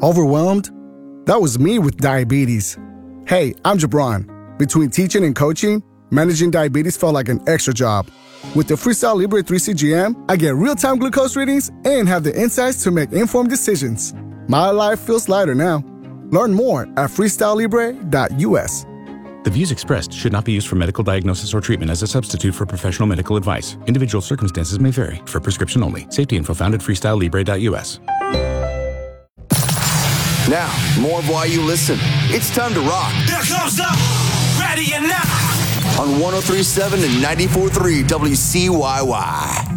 Overwhelmed? That was me with diabetes. Hey, I'm Jabron. Between teaching and coaching, managing diabetes felt like an extra job. With the Freestyle Libre 3 CGM, I get real-time glucose readings and have the insights to make informed decisions. My life feels lighter now. Learn more at freestylelibre.us. The views expressed should not be used for medical diagnosis or treatment as a substitute for professional medical advice. Individual circumstances may vary. For prescription only. Safety info found at freestylelibre.us. Now, more of why you listen. It's time to rock. Here comes the ready or not On 103.7 and 94.3 WCYY.